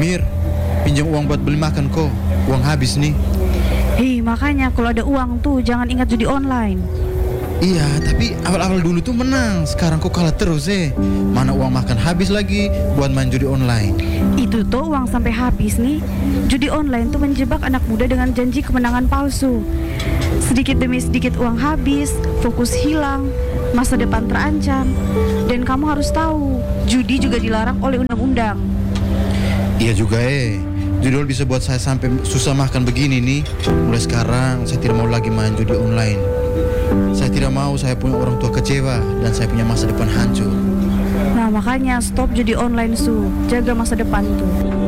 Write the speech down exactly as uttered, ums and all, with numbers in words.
Mir, pinjam uang buat beli makan kok. Uang habis nih. Hei, makanya kalau ada uang tuh jangan ingat judi online. Iya, tapi awal-awal dulu tuh menang. Sekarang kok kalah terus eh. Mana uang makan habis lagi buat main judi online. Itu tuh uang sampai habis nih. Judi online tuh menjebak anak muda dengan janji kemenangan palsu. Sedikit demi sedikit uang habis, fokus hilang, masa depan terancam. Dan kamu harus tahu, judi juga dilarang oleh undang-undang. Iya juga eh. Judi bisa buat saya sampai susah makan begini nih. Mulai sekarang saya tidak mau lagi main judi online. Saya tidak mau saya punya orang tua kecewa dan saya punya masa depan hancur. Nah makanya stop judi online Su, jaga masa depan tuh.